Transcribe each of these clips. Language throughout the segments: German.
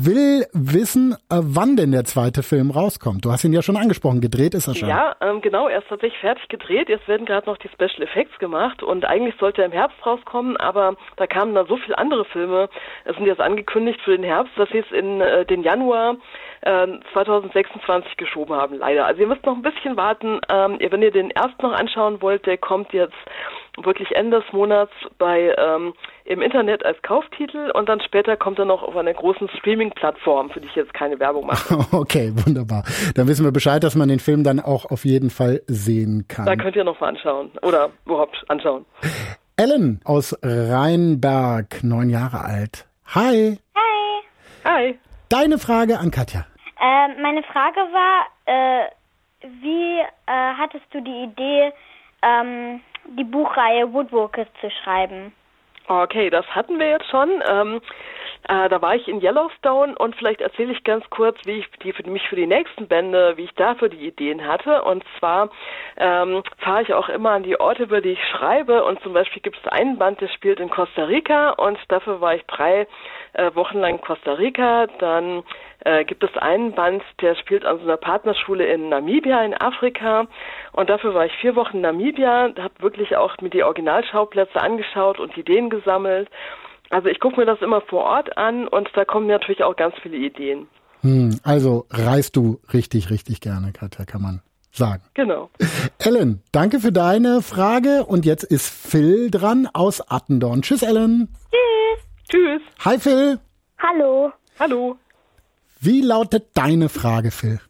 will wissen, wann denn der zweite Film rauskommt. Du hast ihn ja schon angesprochen, gedreht ist er schon. Ja, genau, er ist tatsächlich fertig gedreht. Jetzt werden gerade noch die Special Effects gemacht und eigentlich sollte er im Herbst rauskommen, aber da kamen da so viele andere Filme. Es sind jetzt angekündigt für den Herbst, dass sie es in den Januar 2026 geschoben haben, leider. Also ihr müsst noch ein bisschen warten. Wenn ihr den erst noch anschauen wollt, der kommt jetzt wirklich Ende des Monats im Internet als Kauftitel und dann später kommt er noch auf einer großen Streaming-Plattform, für die ich jetzt keine Werbung mache. Okay, wunderbar. Dann wissen wir Bescheid, dass man den Film dann auch auf jeden Fall sehen kann. Da könnt ihr noch mal anschauen oder überhaupt anschauen. Ellen aus Rheinberg, 9 Jahre alt. Hi. Hi. Hi. Deine Frage an Katja. Meine Frage war, wie hattest du die Idee, die Buchreihe Woodwalkers zu schreiben? Okay, das hatten wir jetzt schon. Da war ich in Yellowstone und vielleicht erzähle ich ganz kurz, wie ich für die nächsten Bände, wie ich dafür die Ideen hatte. Und zwar fahre ich auch immer an die Orte, über die ich schreibe. Und zum Beispiel gibt es einen Band, der spielt in Costa Rica und dafür war ich 3 Wochen lang in Costa Rica. Dann gibt es einen Band, der spielt an so einer Partnerschule in Namibia in Afrika und dafür war ich 4 Wochen in Namibia, habe wirklich auch mir die Originalschauplätze angeschaut und Ideen gesammelt. Also ich gucke mir das immer vor Ort an und da kommen mir natürlich auch ganz viele Ideen. Also reist du richtig, richtig gerne, Katja, kann man sagen. Genau. Ellen, danke für deine Frage und jetzt ist Phil dran aus Attendorn. Tschüss, Ellen. Tschüss. Tschüss. Hi, Phil. Hallo. Hallo. Wie lautet deine Frage, Phil?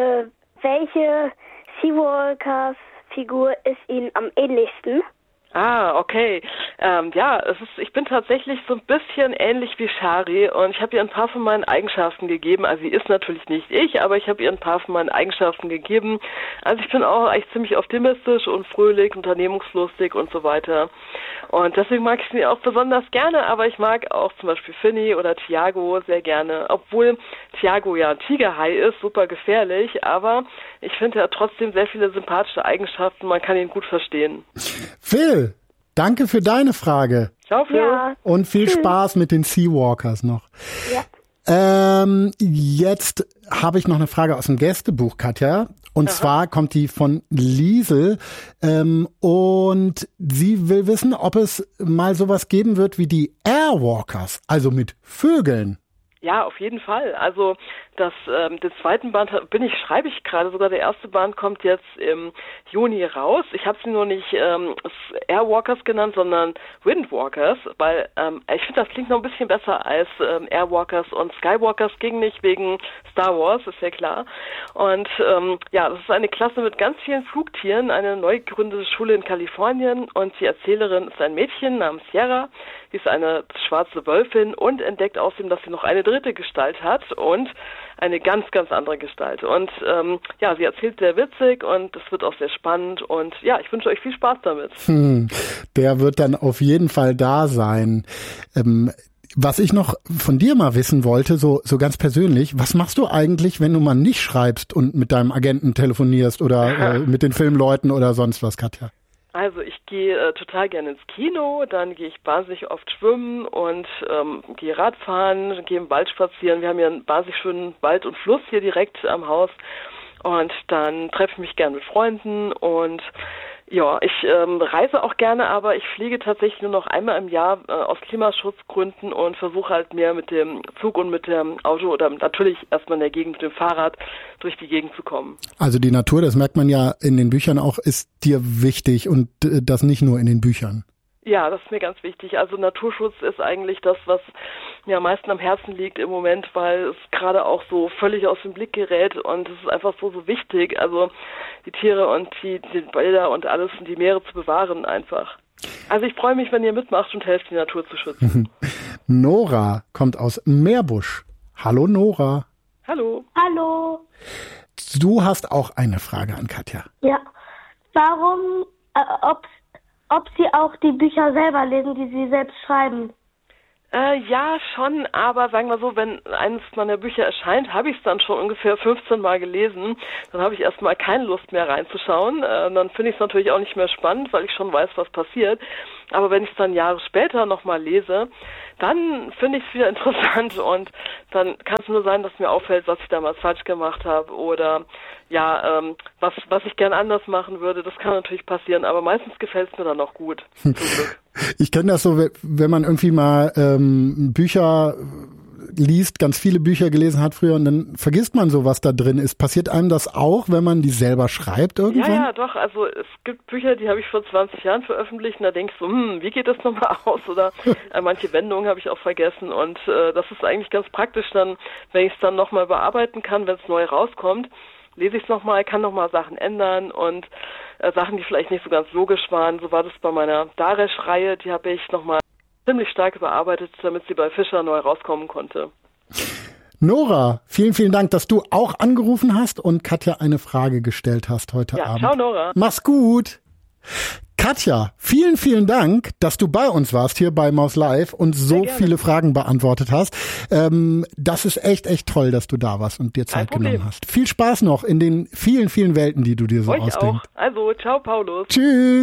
Welche Seawalkers-Figur ist Ihnen am ähnlichsten? Okay. Ich bin tatsächlich so ein bisschen ähnlich wie Shari und ich habe ihr ein paar von meinen Eigenschaften gegeben. Also sie ist natürlich nicht ich, aber ich habe ihr ein paar von meinen Eigenschaften gegeben. Also ich bin auch eigentlich ziemlich optimistisch und fröhlich, unternehmungslustig und so weiter. Und deswegen mag ich sie auch besonders gerne, aber ich mag auch zum Beispiel Finny oder Tiago sehr gerne. Obwohl Tiago ja ein Tigerhai ist, super gefährlich, aber ich finde, er hat trotzdem sehr viele sympathische Eigenschaften, man kann ihn gut verstehen. Phil, danke für deine Frage. Ciao, Phil. Ja. Und viel Spaß mit den Seawalkers noch. Ja. Jetzt habe ich noch eine Frage aus dem Gästebuch, Katja. Und zwar kommt die von Liesel. Und sie will wissen, ob es mal sowas geben wird wie die Airwalkers, also mit Vögeln. Ja, auf jeden Fall. Also den zweiten Band schreibe ich gerade, sogar der erste Band kommt jetzt im Juni raus. Ich habe sie nur nicht Airwalkers genannt, sondern Windwalkers, weil ich finde, das klingt noch ein bisschen besser als Airwalkers und Skywalkers, ging nicht wegen Star Wars, ist ja klar. Und das ist eine Klasse mit ganz vielen Flugtieren, eine neu gegründete Schule in Kalifornien und die Erzählerin ist ein Mädchen namens Sierra, die ist eine schwarze Wölfin und entdeckt außerdem, dass sie noch eine dritte Gestalt hat und eine ganz, ganz andere Gestalt. Und sie erzählt sehr witzig und es wird auch sehr spannend und ja, ich wünsche euch viel Spaß damit. Der wird dann auf jeden Fall da sein. Was ich noch von dir mal wissen wollte, so ganz persönlich, was machst du eigentlich, wenn du mal nicht schreibst und mit deinem Agenten telefonierst oder mit den Filmleuten oder sonst was, Katja? Also ich gehe total gerne ins Kino, dann gehe ich wahnsinnig oft schwimmen und gehe Radfahren, gehe im Wald spazieren. Wir haben ja einen wahnsinnig schönen Wald und Fluss hier direkt am Haus und dann treffe ich mich gerne mit Freunden und ja, ich reise auch gerne, aber ich fliege tatsächlich nur noch einmal im Jahr aus Klimaschutzgründen und versuche halt mehr mit dem Zug und mit dem Auto oder natürlich erstmal in der Gegend mit dem Fahrrad durch die Gegend zu kommen. Also die Natur, das merkt man ja in den Büchern auch, ist dir wichtig und das nicht nur in den Büchern. Ja, das ist mir ganz wichtig. Also Naturschutz ist eigentlich das, was mir am meisten am Herzen liegt im Moment, weil es gerade auch so völlig aus dem Blick gerät und es ist einfach so wichtig, also die Tiere und die Wälder und alles und die Meere zu bewahren einfach. Also ich freue mich, wenn ihr mitmacht und helft, die Natur zu schützen. Nora kommt aus Meerbusch. Hallo Nora. Hallo. Hallo. Du hast auch eine Frage an Katja. Ja. Warum, ob Sie auch die Bücher selber lesen, die Sie selbst schreiben? Ja, schon, aber sagen wir so, wenn eines meiner Bücher erscheint, habe ich es dann schon ungefähr 15 Mal gelesen. Dann habe ich erstmal keine Lust mehr reinzuschauen. Dann finde ich es natürlich auch nicht mehr spannend, weil ich schon weiß, was passiert. Aber wenn ich es dann Jahre später nochmal lese, dann finde ich es wieder interessant und dann kann es nur sein, dass mir auffällt, was ich damals falsch gemacht habe oder was ich gern anders machen würde. Das kann natürlich passieren, aber meistens gefällt es mir dann auch gut. Zum Glück. Ich kenne das so, wenn man irgendwie mal Bücher liest, ganz viele Bücher gelesen hat früher und dann vergisst man so, was da drin ist. Passiert einem das auch, wenn man die selber schreibt irgendwann? Ja, doch. Also es gibt Bücher, die habe ich vor 20 Jahren veröffentlicht und da denke ich so, wie geht das nochmal aus? Oder manche Wendungen habe ich auch vergessen und das ist eigentlich ganz praktisch dann, wenn ich es dann nochmal bearbeiten kann, wenn es neu rauskommt, lese ich es nochmal, kann nochmal Sachen ändern und Sachen, die vielleicht nicht so ganz logisch waren. So war das bei meiner Daresch-Reihe, die habe ich nochmal ziemlich stark überarbeitet, damit sie bei Fischer neu rauskommen konnte. Nora, vielen, vielen Dank, dass du auch angerufen hast und Katja eine Frage gestellt hast heute Abend. Ciao Nora. Mach's gut. Katja, vielen, vielen Dank, dass du bei uns warst hier bei Maus Live und so viele Fragen beantwortet hast. Das ist echt, echt toll, dass du da warst und dir Zeit genommen hast. Viel Spaß noch in den vielen, vielen Welten, die du dir so ausdenkst. Euch auch. Also, ciao Paulus. Tschüss.